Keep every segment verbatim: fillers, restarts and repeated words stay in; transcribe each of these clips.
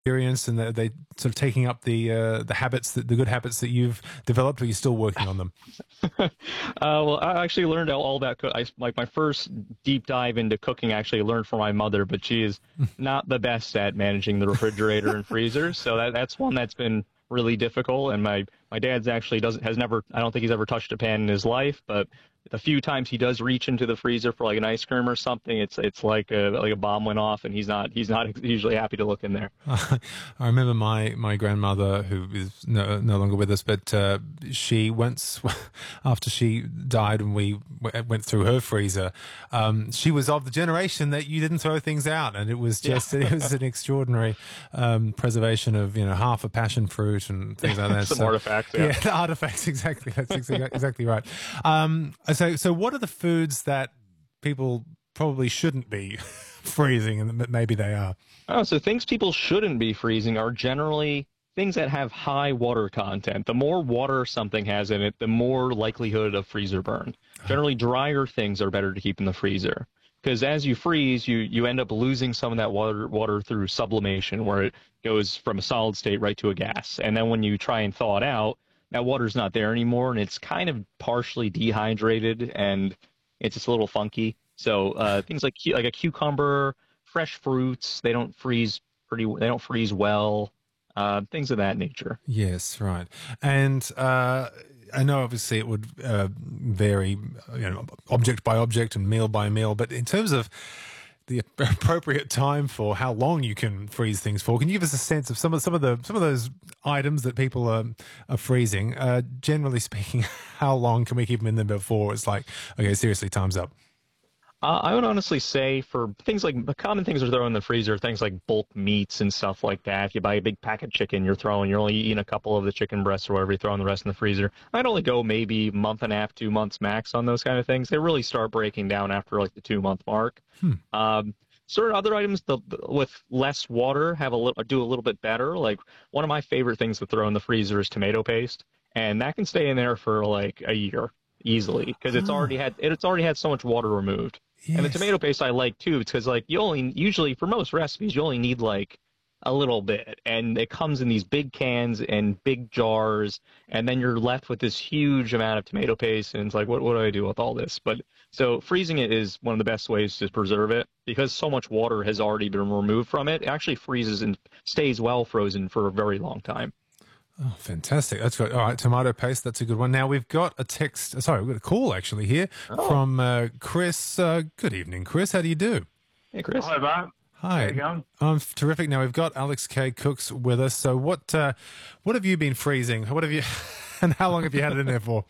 experience, and they're they sort of taking up the uh, the habits, that, the good habits that you've developed, or you're still working on them? uh, well, I actually learned all, all about cook. I like my first deep dive into cooking. I actually learned from my mother, but she is not the best at managing the refrigerator and freezer. So that that's one that's been really difficult. And my my dad's actually doesn't has never. I don't think he's ever touched a pan in his life, but the few times he does reach into the freezer for like an ice cream or something, it's it's like a like a bomb went off, and he's not he's not usually happy to look in there. I remember my, my grandmother, who is no, no longer with us, but uh, she once, after she died and we w- went through her freezer, um, she was of the generation that you didn't throw things out, and it was just, yeah. It was an extraordinary um, preservation of, you know, half a passion fruit and things like that. Some so, artifacts, yeah. Yeah, the artifacts, exactly. That's exactly, exactly right. Um, so, so what are the foods that people probably shouldn't be freezing, and maybe they are? Oh, so things people shouldn't be freezing are generally things that have high water content. The more water something has in it, the more likelihood of freezer burn. Generally, drier things are better to keep in the freezer, because as you freeze, you you end up losing some of that water water through sublimation, where it goes from a solid state right to a gas. And then when you try and thaw it out, that water's not there anymore, and it's kind of partially dehydrated, and it's just a little funky. So uh, things like like a cucumber, fresh fruits, they don't freeze pretty. They don't freeze well. Uh, things of that nature. Yes, right. And uh, I know obviously it would uh, vary, you know, object by object and meal by meal. But in terms of the appropriate time for how long you can freeze things for, can you give us a sense of some of some of the some of those items that people are, are freezing? Uh, generally speaking, how long can we keep them in there before it's like, okay, seriously, time's up? Uh, I would honestly say for things like the common things to throw in the freezer, things like bulk meats and stuff like that. If you buy a big pack of chicken, you're throwing, you're only eating a couple of the chicken breasts or whatever, you're throwing the rest in the freezer. I'd only go maybe a month and a half, two months max on those kind of things. They really start breaking down after like the two month mark. Hmm. Um, certain other items the, with less water have a little, do a little bit better. Like one of my favorite things to throw in the freezer is tomato paste, and that can stay in there for like a year easily because it's Oh. already had it's already had so much water removed. Yes. And the tomato paste I like too, because like you only usually for most recipes you only need like a little bit, and it comes in these big cans and big jars, and then you're left with this huge amount of tomato paste, and it's like, what what do I do with all this? But so freezing it is one of the best ways to preserve it because so much water has already been removed from it. It actually freezes and stays well frozen for a very long time. Oh, fantastic. That's good. All right, tomato paste, that's a good one. Now, we've got a text, sorry, we've got a call actually here Oh. from uh, Chris. Uh, good evening, Chris. How do you do? Hey, Chris. Hi, Bart. Hi. How you going? I'm terrific. Now, we've got Alex K. Cooks with us. So what uh, what have you been freezing? What have you, and how long have you had it in there for?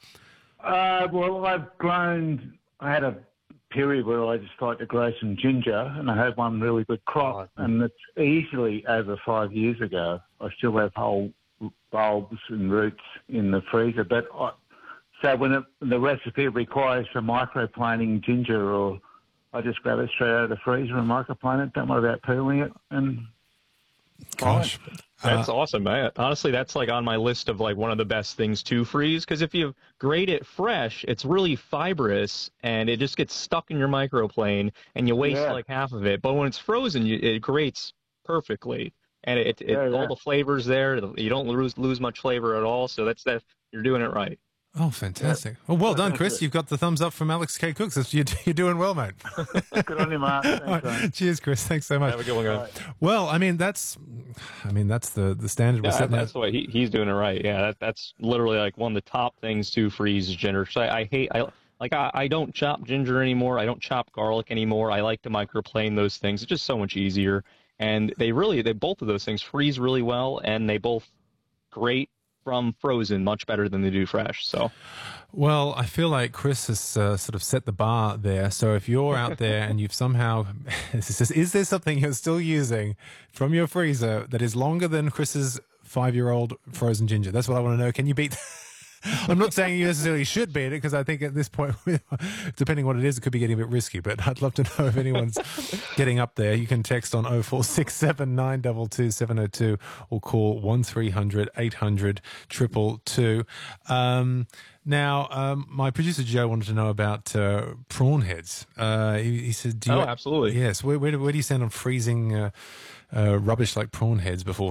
Uh, well, I've grown. I had a period where I just tried to grow some ginger, and I had one really good crop, and it's easily over five years ago. I still have whole bulbs and roots in the freezer, but I, so when it, the recipe requires for microplaning ginger, or I just grab it straight out of the freezer and microplane it. Don't worry about peeling it, and Gosh. That's Uh, awesome. I, honestly, that's like on my list of like one of the best things to freeze because if you grate it fresh, it's really fibrous and it just gets stuck in your microplane and you waste Yeah. like half of it. But when it's frozen, you, it grates perfectly and it, it Yeah, yeah. all the flavors there. You don't lose lose much flavor at all. So that's that. You're doing it right. oh, fantastic. Well, well done, Chris. You've got the thumbs up from Alex K. Cooks. That's- You're, you're doing well, mate. good on you, Mark. Thanks, All right. mate. Cheers, Chris. Thanks so much. Have a good one, guys. Right. Well, I mean, that's, I mean, that's the, the standard we're Yeah, setting that's out. the way he, he's doing it right. Yeah, that, that's literally like one of the top things to freeze is ginger. So I, I hate I like I, I don't chop ginger anymore. I don't chop garlic anymore. I like to microplane those things. It's just so much easier. And they really they both of those things freeze really well, and they both grate from frozen much better than they do fresh. So Well, I feel like Chris has uh, sort of set the bar there. So if you're out there and you've somehow, is, is there something you're still using from your freezer that is longer than Chris's five-year-old frozen ginger? That's what I want to know. Can you beat? I'm not saying you necessarily should beat it because I think at this point, depending what it is, it could be getting a bit risky. But I'd love to know if anyone's getting up there. You can text on oh four six seven, nine two two, seven oh two or call one three hundred, eight hundred, two two two. Um, now, um, my producer Joe wanted to know about uh, prawn heads. Uh, he, he said, do you, oh, absolutely. Yes. Where, where, do, where do you stand on freezing uh, uh, rubbish like prawn heads before